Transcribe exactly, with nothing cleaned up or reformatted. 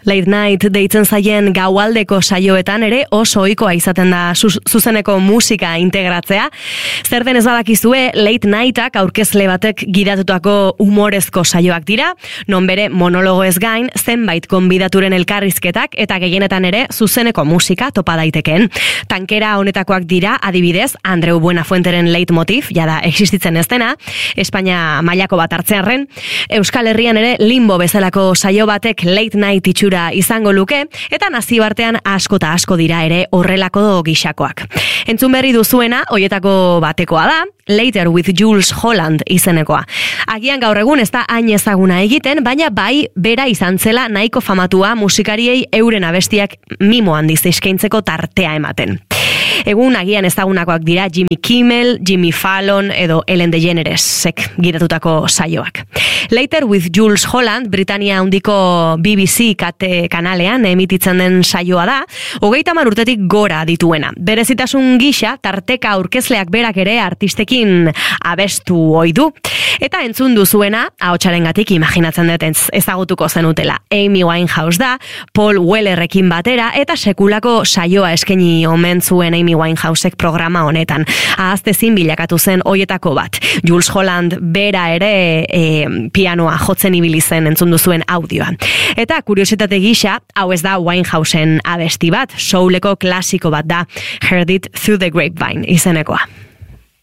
Late Night deitzen zaien gaualdeko saioetan ere oso ohikoa izaten da zuzeneko musika integratzea. Zer den ez badakizue, Late Nightak aurkezle batek gidatutako humorezko saioak dira, non bere monologo ez gain, zenbait gonbidaturen elkarrizketak eta gehienetan ere zuzeneko musika topa daitekeen. Tankera honetakoak dira, adibidez, Andreu Buenafuenteren leitmotiv, jada existitzen ez dena, Espainia mailako bat hartzearren, Euskal Herrian ere Limbo bezalako saio batek Late Night itxura izango luke, eta nazioartean asko eta asko dira ere horrelako gixakoak. Entzun berri duzuena, hoietako batekoa da, Later with Jules Holland izenekoa. Agian gaur egun ez da hain ezaguna egiten, baina bai bera izan zela nahiko famatua musikariei euren abestiak mimo handiz eskaintzeko tartea ematen. Egun agian ezagunakoak dira Jimmy Kimmel, Jimmy Fallon edo Ellen DeGeneresek gidatutako saioak. Later with Jules Holland, Britania handiko B B C kate kanalean emititzen den saioa da, hogeita hamar urtetik gora dituena. Berezitasun gisa, tarteka aurkezleak berak ere artistekin abestu ohi du. Eta entzun duzuena, ahotsarengatik imaginatzen dut ezagutuko zenutela. Amy Winehouse da, Paul Wellerrekin batera, eta sekulako saioa eskaini omen zuen Amy Winehousek programa honetan. Ahaztezin bilakatu zen hoietako bat. Jules Holland bera ere e, pianoa jotzen ibili zen entzun duzuen audioa. Eta kuriositate gisa, hau ez da Winehouseen abesti bat, souleko klasiko bat da, Heard It Through the Grapevine izenekoa.